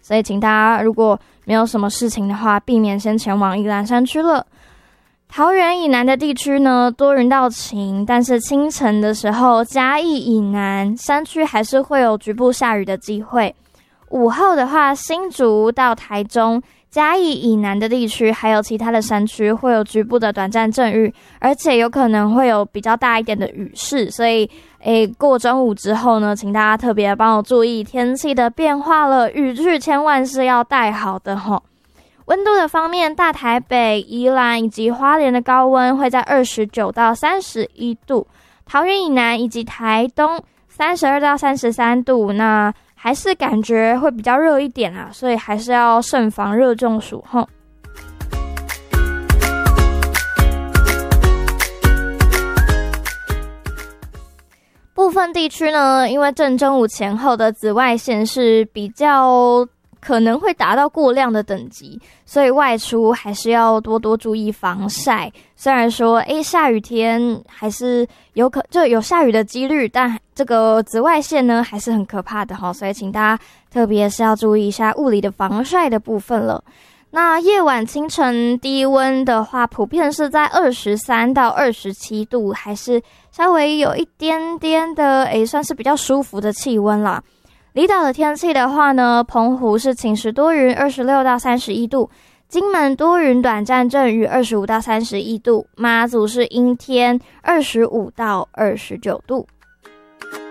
所以请大家如果没有什么事情的话，避免先前往宜兰山区了。桃园以南的地区呢，多云到晴，但是清晨的时候，嘉义以南山区还是会有局部下雨的机会。午后的话，新竹到台中、嘉义以南的地区，还有其他的山区会有局部的短暂阵雨，而且有可能会有比较大一点的雨势，所以过中午之后呢，请大家特别帮我注意天气的变化了，雨具千万是要带好的齁。温度的方面，大台北、宜兰以及花莲的高温会在29到31度，桃园以南以及台东32到33度，那还是感觉会比较热一点啊，所以还是要慎防热中暑吼。部分地区呢，因为正中午前后的紫外线是比较可能会达到过量的等级，所以外出还是要多多注意防晒。虽然说下雨天还是就有下雨的几率，但这个紫外线呢还是很可怕的齁，所以请大家特别是要注意一下物理的防晒的部分了。那夜晚清晨低温的话，普遍是在23到27度，还是稍微有一点点的算是比较舒服的气温啦。离岛的天气的话呢，澎湖是晴时多云26到31度，金门多云短暂阵雨25到31度，马祖是阴天25到29度。